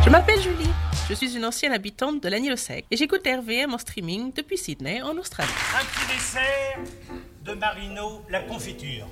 Je m'appelle Julie, je suis une ancienne habitante de l'Agneau Sec et j'écoute RVM en streaming depuis Sydney, en Australie. Un petit dessert de Marino, la confiture.